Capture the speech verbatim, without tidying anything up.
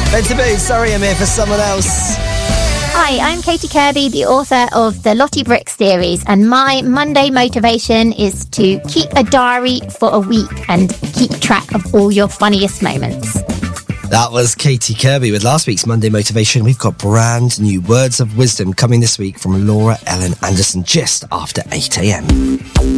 Meant to be. Sorry, I'm here for someone else. Hi, I'm Katie Kirby, the author of the Lottie Bricks series, and my Monday motivation is to keep a diary for a week and keep track of all your funniest moments. That was Katie Kirby with last week's Monday motivation. We've got brand new words of wisdom coming this week from Laura Ellen Anderson just after eight a.m.